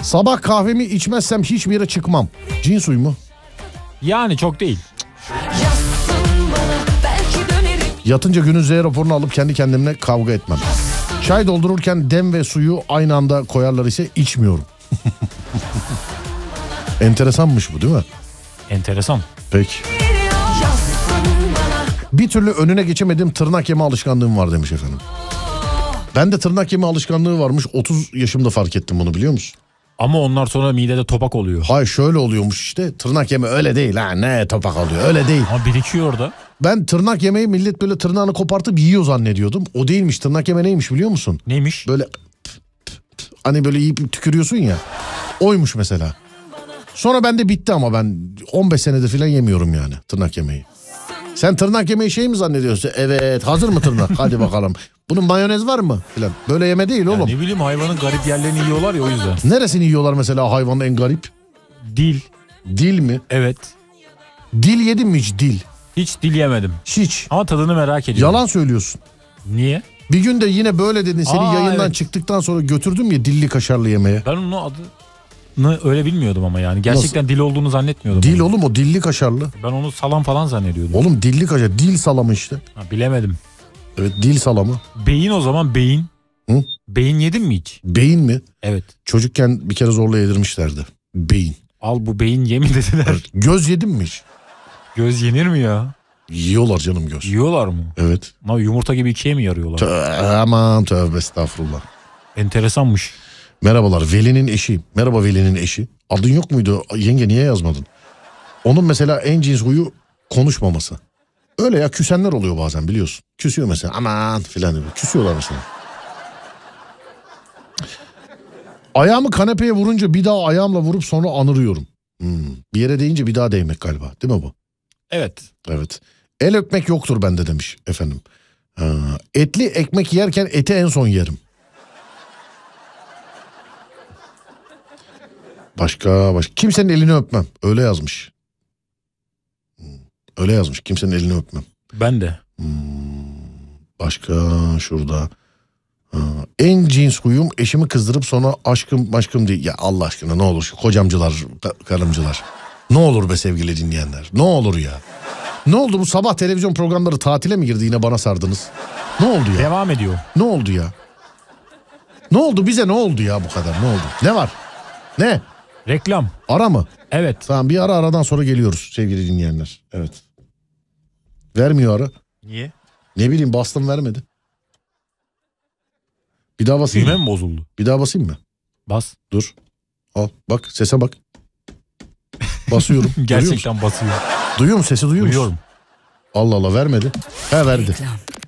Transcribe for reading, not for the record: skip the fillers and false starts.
Sabah kahvemi içmezsem hiçbir yere çıkmam. Cin suyu mu? Yani çok değil. Yatınca günün Z raporunu alıp kendi kendimle kavga etmem. Çay doldururken dem ve suyu aynı anda koyarlar ise içmiyorum. Enteresanmış bu değil mi? Enteresan. Peki. Bir türlü önüne geçemediğim tırnak yeme alışkanlığım var demiş efendim. Ben de tırnak yeme alışkanlığı varmış. 30 yaşımda fark ettim bunu, biliyor musun? Ama onlar sonra midede topak oluyor. Hayır, şöyle oluyormuş işte. Tırnak yeme öyle değil ha. Ne topak oluyor, öyle değil. Ama birikiyor orada. Ben tırnak yemeyi millet böyle tırnağını kopartıp yiyor zannediyordum. O değilmiş. Tırnak yeme neymiş biliyor musun? Neymiş? Böyle hani böyle yiyip tükürüyorsun ya. Oymuş mesela. Sonra bende bitti ama ben 15 senedir falan yemiyorum yani tırnak yemeği. Sen tırnak yemeği şey mi zannediyorsun? Evet, hazır mı tırnak? Hadi bakalım. Bunun mayonez var mı? Falan. Böyle yeme değil oğlum. Ne bileyim, hayvanın garip yerlerini yiyorlar ya, o yüzden. Neresini yiyorlar mesela hayvanın en garip? Dil. Dil mi? Evet. Dil yedin mi hiç dil? Hiç dil yemedim. Hiç. Ama tadını merak ediyorum. Yalan söylüyorsun. Niye? Bir gün de yine böyle dedin. Seni yayından evet. çıktıktan sonra götürdüm ya dilli kaşarlı yemeğe. Ben onun adını öyle bilmiyordum ama yani. Gerçekten dil olduğunu zannetmiyordum. Dil oğlum, o dilli kaşarlı. Ben onu salam falan zannediyordum. Oğlum dilli kaşar, dil salamı işte. Bilemedim. Evet, dil salamı. Beyin o zaman, beyin. Hı? Beyin yedin mi hiç? Beyin mi? Evet. Çocukken bir kere zorla yedirmişlerdi. Beyin. Al bu beyin yemi dediler. Evet. Göz yedin mi hiç? Göz yenir mi ya? Yiyorlar canım göz. Yiyorlar mı? Evet. Ama yumurta gibi ikiye mi yarıyorlar? Aman tövbe estağfurullah. Enteresanmış. Merhabalar, Veli'nin eşi. Merhaba Veli'nin eşi. Adın yok muydu? Yenge niye yazmadın? Onun mesela en cins huyu konuşmaması. Öyle ya, küsenler oluyor bazen biliyorsun. Küsüyor mesela, aman filan diyor. Küsüyorlar mesela. Ayağımı kanepeye vurunca bir daha ayağımla vurup sonra anırıyorum. Bir yere değince bir daha değmek galiba, değil mi bu? Evet. Evet. El öpmek yoktur bende demiş efendim. Etli ekmek yerken eti en son yerim. Başka. Kimsenin elini öpmem. Öyle yazmış. Öyle yazmış. Kimsenin elini öpmem. Ben de. Başka şurada. En cins huyum eşimi kızdırıp sonra aşkım değil. Ya Allah aşkına ne olur şu kocamcılar, karımcılar. Ne olur be sevgili dinleyenler. Ne olur ya. Ne oldu, bu sabah televizyon programları tatile mi girdi, yine bana sardınız? Ne oldu ya? Devam ediyor. Ne oldu ya? Ne oldu bize, ne oldu ya bu kadar, ne oldu? Ne var? Ne? Reklam. Ara mı? Evet. Tamam, bir aradan sonra geliyoruz sevgili dinleyenler. Evet. Vermiyor ara. Niye? Ne bileyim, bastım vermedi. Bir daha basayım Düğme mı? mi bozuldu? Bir daha basayım mı? Bas. Dur. Al bak, sese bak. Basıyorum. Gerçekten basıyor. Duyuyor musun? Sesi duyuyor musun? Duyuyorum. Allah Allah, vermedi. He, verdi. Reklam.